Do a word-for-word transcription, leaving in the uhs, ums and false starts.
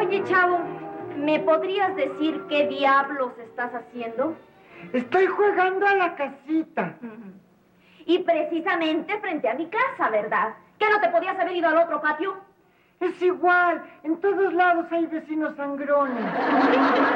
Oye, chavo, ¿me podrías decir qué diablos estás haciendo? Estoy jugando a la casita. Uh-huh. Y precisamente frente a mi casa, ¿verdad? ¿Que no te podías haber ido al otro patio? Es igual, en todos lados hay vecinos sangrones.